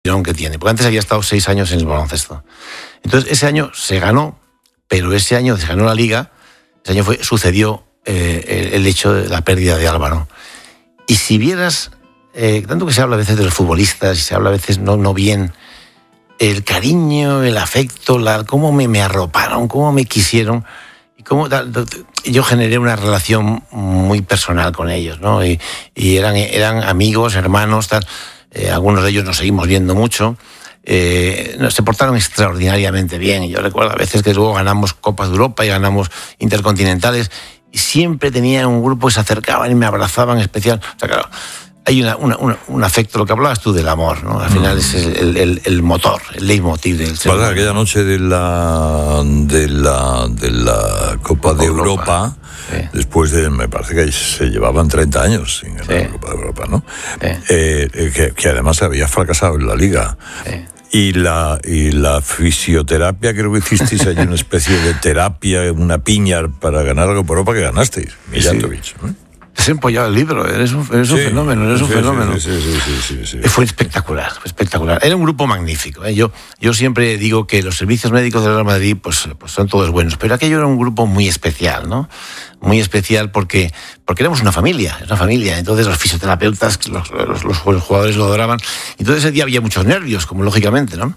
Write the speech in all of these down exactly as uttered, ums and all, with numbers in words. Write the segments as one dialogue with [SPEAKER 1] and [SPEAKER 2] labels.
[SPEAKER 1] que tiene, porque antes había estado seis años en el baloncesto. Entonces ese año se ganó, pero ese año se ganó la Liga, ese año fue, sucedió eh, el, el hecho de la pérdida de Álvaro. Y si vieras, eh, tanto que se habla a veces de los futbolistas, y se habla a veces no, no bien, el cariño, el afecto, la, cómo me, me arroparon, cómo me quisieron, y cómo yo generé una relación muy personal con ellos, ¿no? Y, y eran, eran amigos, hermanos, tal. Eh, algunos de ellos nos seguimos viendo mucho. Eh, se portaron extraordinariamente bien. Yo recuerdo a veces que luego ganamos Copas de Europa y ganamos Intercontinentales, y siempre tenían un grupo que se acercaban y me abrazaban especial. O sea, claro, hay una, una, una, un afecto, lo que hablabas tú del amor, ¿no? Al final mm. es el, el, el motor, el leitmotiv del ser humano.
[SPEAKER 2] Aquella noche de la de la de la Copa de Europa, Europa sí. Después de, me parece que se llevaban treinta años sin ganar sí. la Copa de Europa, ¿no? Sí. Eh, que, que además había fracasado en la Liga. Sí. Y la, y la fisioterapia, creo que hicisteis allí una especie de terapia, una piña para ganar algo por Europa que ganasteis, Mijatovic, sí. ¿no?
[SPEAKER 1] Has empollado el libro, eres un, eres un sí, fenómeno, eres un sí, fenómeno. Sí, sí, sí, sí, sí, sí. Fue espectacular, fue espectacular. Era un grupo magnífico, ¿eh? Yo, yo siempre digo que los servicios médicos del Real Madrid pues, pues son todos buenos, pero aquello era un grupo muy especial, ¿no? Muy especial porque, porque éramos una familia, una familia. Entonces los fisioterapeutas, los, los, los jugadores lo adoraban. Entonces ese día había muchos nervios, como lógicamente, ¿no?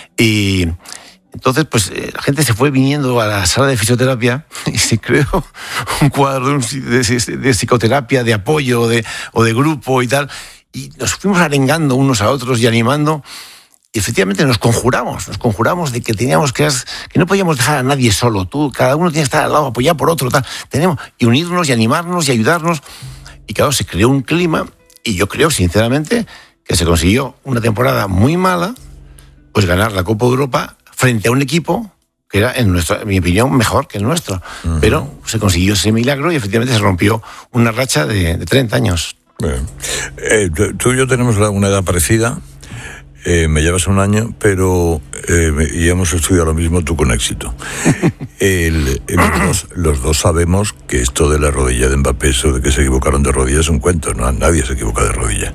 [SPEAKER 1] Y entonces, pues eh, la gente se fue viniendo a la sala de fisioterapia y se creó un cuadro de, de, de psicoterapia, de apoyo de, o de grupo y tal. Y nos fuimos arengando unos a otros y animando. Y efectivamente nos conjuramos, nos conjuramos de que teníamos que, que no podíamos dejar a nadie solo. Tú, cada uno tiene que estar al lado, apoyado por otro, tal. Tenemos, y unirnos y animarnos y ayudarnos. Y claro, se creó un clima, y yo creo, sinceramente, que se consiguió una temporada muy mala, pues ganar la Copa de Europa frente a un equipo que era, en, nuestra, en mi opinión, mejor que el nuestro. Uh-huh. Pero se consiguió ese milagro y efectivamente se rompió una racha de, de treinta años.
[SPEAKER 2] Bien. Eh, tú y yo tenemos una edad parecida, eh, me llevas un año, pero eh, y hemos estudiado lo mismo, tú con éxito. el, el, los, dos, los dos sabemos que esto de la rodilla de Mbappé, eso de que se equivocaron de rodilla, es un cuento, ¿no? Nadie se equivoca de rodilla.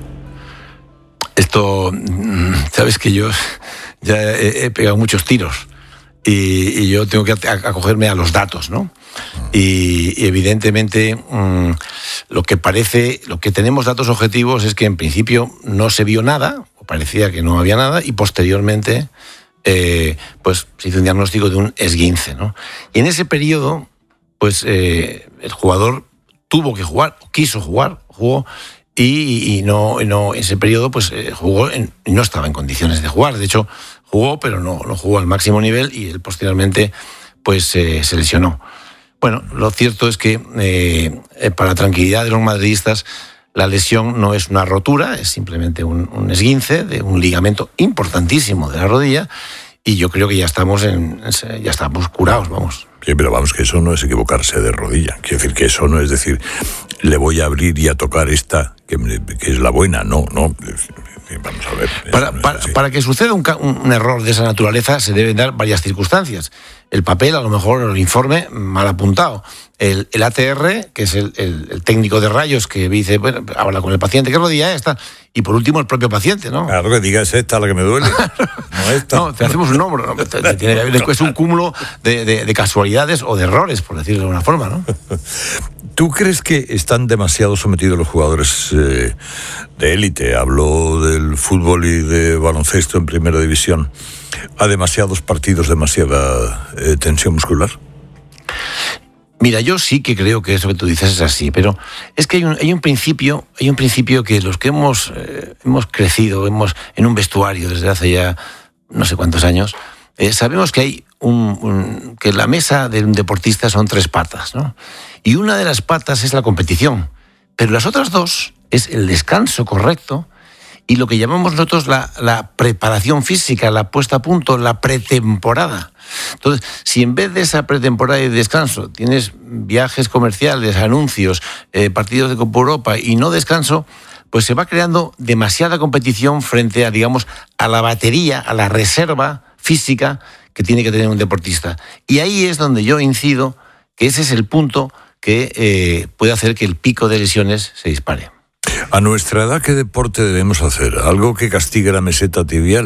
[SPEAKER 1] Esto, sabes que yo ya he, he pegado muchos tiros y, y yo tengo que acogerme a los datos, ¿no? Y, y evidentemente mmm, lo que parece, lo que tenemos datos objetivos es que en principio no se vio nada, o parecía que no había nada, y posteriormente eh, pues se hizo un diagnóstico de un esguince, ¿no? Y en ese periodo, pues eh, el jugador tuvo que jugar, quiso jugar, jugó. Y, y no, no ese periodo pues eh, jugó en, no estaba en condiciones de jugar. De hecho, jugó, pero no, no jugó al máximo nivel, y él posteriormente pues eh, se lesionó. Bueno, lo cierto es que eh, para la tranquilidad de los madridistas, la lesión no es una rotura, es simplemente un, un esguince de un ligamento importantísimo de la rodilla, y yo creo que ya estamos en, ya estamos curados, vamos.
[SPEAKER 2] Sí, pero vamos, que eso no es equivocarse de rodilla. Quiero decir que eso no es decir, le voy a abrir y a tocar esta, que, que es la buena. No, no. Vamos a ver.
[SPEAKER 1] Para, no para, para que suceda un, un error de esa naturaleza se deben dar varias circunstancias. El papel, a lo mejor el informe mal apuntado. El, el A T R, que es el, el, el técnico de rayos que dice, bueno, habla con el paciente, ¿qué rodilla es esta? Y por último el propio paciente, ¿no?
[SPEAKER 2] Claro, que diga, es esta la que me duele. No esta.
[SPEAKER 1] No, te hacemos un hombro, ¿no? Es un cúmulo de, de, de casualidades o de errores, por decirlo de alguna forma, ¿no?
[SPEAKER 2] ¿Tú crees que están demasiado sometidos los jugadores eh, de élite? Hablo del fútbol y de baloncesto en primera división, a demasiados partidos, demasiada eh, tensión muscular.
[SPEAKER 1] Mira, yo sí que creo que eso que tú dices es así, pero es que hay un, hay un principio, hay un principio que los que hemos, eh, hemos crecido, hemos en un vestuario desde hace ya no sé cuántos años, eh, sabemos que hay un, un que la mesa de un deportista son tres patas, ¿no? Y una de las patas es la competición, pero las otras dos es el descanso correcto y lo que llamamos nosotros la, la preparación física, la puesta a punto, la pretemporada. Entonces, si en vez de esa pretemporada y descanso tienes viajes comerciales, anuncios, eh, partidos de Copa Europa y no descanso, pues se va creando demasiada competición frente a, digamos, a la batería, a la reserva física que tiene que tener un deportista. Y ahí es donde yo incido que ese es el punto que eh, puede hacer que el pico de lesiones se dispare.
[SPEAKER 2] A nuestra edad, ¿qué deporte debemos hacer? ¿Algo que castigue la meseta tibial?